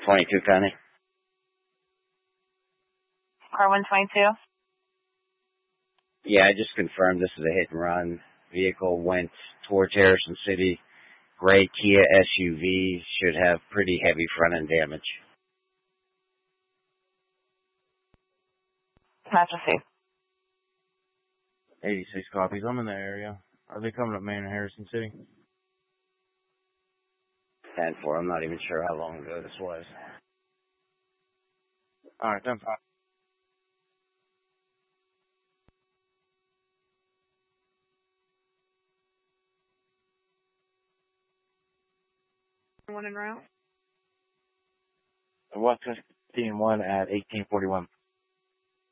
122, Connie. Car 122? Yeah, I just confirmed this is a hit and run. Vehicle went towards Harrison City. Gray Kia SUV, should have pretty heavy front end damage. Majesty. 86 copies. I'm in the area. Are they coming up main in Harrison City? 10-4. I'm not even sure how long ago this was. All right, 10-5. One en route. West 15-1 at 1841.